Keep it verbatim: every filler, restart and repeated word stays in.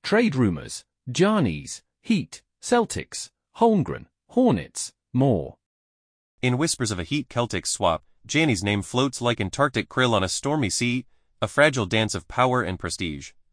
trade rumors, Giannis, Heat, Celtics, Holmgren, Hornets, more. In whispers of a Heat-Celtics swap, Giannis' name floats like Antarctic krill on a stormy sea, a fragile dance of power and prestige.